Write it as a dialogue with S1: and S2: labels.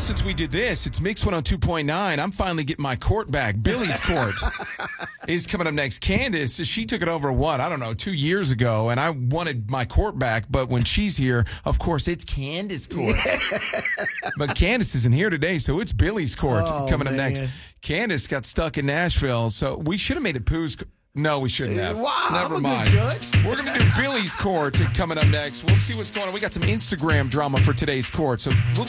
S1: since we did this, it's Mix 102.9. I'm finally getting my court back. Billy's court is coming up next. Candace, she took it over, 2 years ago, and I wanted my court back. But when she's here, of course, it's Candace court. But Candace isn't here today, so it's Billy's court coming up next. Candace got stuck in Nashville, so we should have made it Pooh's. No, we shouldn't have.
S2: Wow,
S1: never
S2: I'm
S1: mind.
S2: a good judge.
S1: We're going to do Billy's court coming up next. We'll see what's going on. We got some Instagram drama for today's court, so we'll do